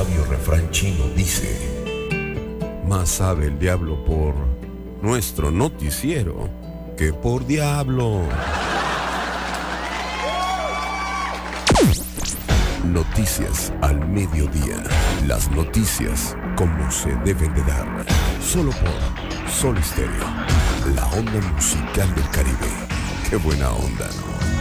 sabio refrán chino dice: más sabe el diablo por nuestro noticiero que por diablo. Noticias al mediodía. Las noticias como se deben de dar. Solo por Sol Estéreo, la onda musical del Caribe. Qué buena onda, ¿no?